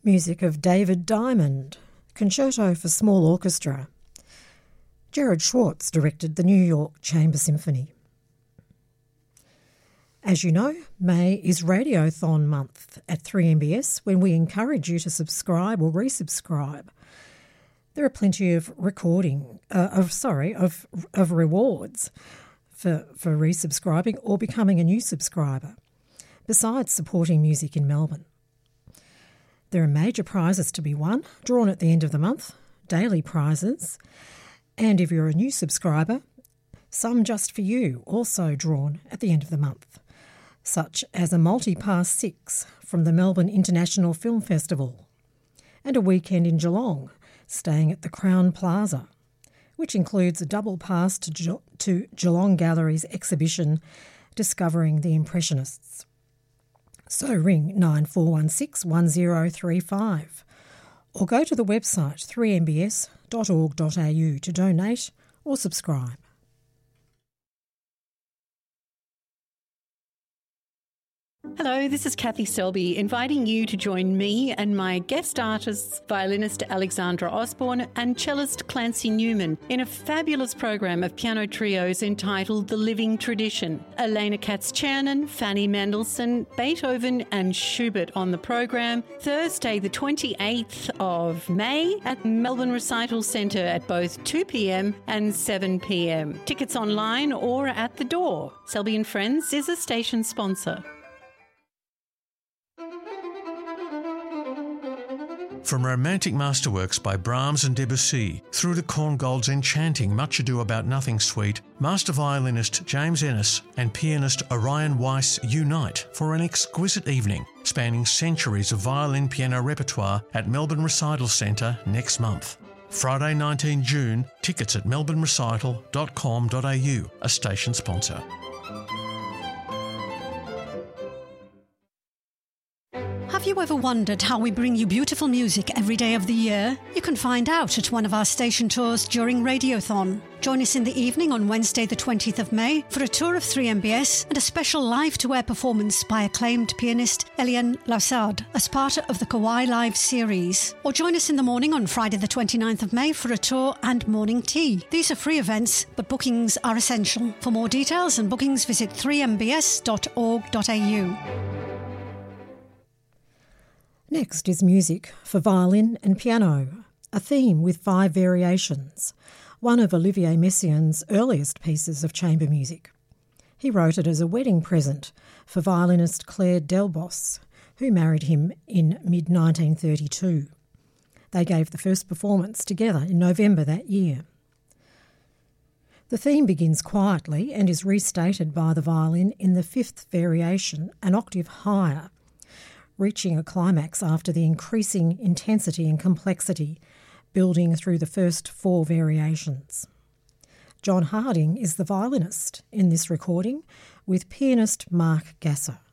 Music of David Diamond, Concerto for Small Orchestra. Gerard Schwartz directed the New York Chamber Symphony. As you know, May is Radiothon month at 3MBS, when we encourage you to subscribe or resubscribe. There are plenty of of rewards for resubscribing or becoming a new subscriber, besides supporting music in Melbourne. There are major prizes to be won, drawn at the end of the month, daily prizes, and if you're a new subscriber, some just for you, also drawn at the end of the month, such as a multi-pass 6 from the Melbourne International Film Festival and a weekend in Geelong, staying at the Crown Plaza, which includes a double pass to Geelong Gallery's exhibition Discovering the Impressionists. So ring 9416 1035 or go to the website 3mbs.org.au to donate or subscribe. Hello, this is Kathy Selby, inviting you to join me and my guest artists, violinist Alexandra Osborne and cellist Clancy Newman, in a fabulous program of piano trios entitled The Living Tradition. Elena Katz-Chernin, Fanny Mendelssohn, Beethoven and Schubert on the program, Thursday the 28th of May at Melbourne Recital Centre at both 2 p.m. and 7 p.m. Tickets online or at the door. Selby & Friends is a station sponsor. From romantic masterworks by Brahms and Debussy through to Korngold's enchanting Much Ado About Nothing suite, master violinist James Ennis and pianist Orion Weiss unite for an exquisite evening spanning centuries of violin-piano repertoire at Melbourne Recital Centre next month. Friday 19 June, tickets at melbournerecital.com.au, a station sponsor. Have you ever wondered how we bring you beautiful music every day of the year? You can find out at one of our station tours during Radiothon. Join us in the evening on Wednesday the 20th of May for a tour of 3MBS and a special live-to-air performance by acclaimed pianist Eliane Lassard as part of the Kauai Live series. Or join us in the morning on Friday the 29th of May for a tour and morning tea. These are free events, but bookings are essential. For more details and bookings, visit 3mbs.org.au. Next is music for violin and piano, a theme with 5 variations, one of Olivier Messiaen's earliest pieces of chamber music. He wrote it as a wedding present for violinist Claire Delbos, who married him in mid-1932. They gave the first performance together in November that year. The theme begins quietly and is restated by the violin in the 5th variation, an octave higher, reaching a climax after the increasing intensity and complexity building through the first 4 variations. John Harding is the violinist in this recording with pianist Mark Gasser.